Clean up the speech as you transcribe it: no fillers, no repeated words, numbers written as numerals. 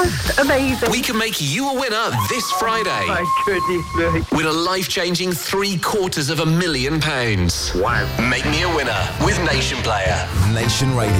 just amazing. We can make you a winner this Friday. My goodness me. Win a life-changing £750,000. Wow. Make me a winner with Nation Player. Nation Radio.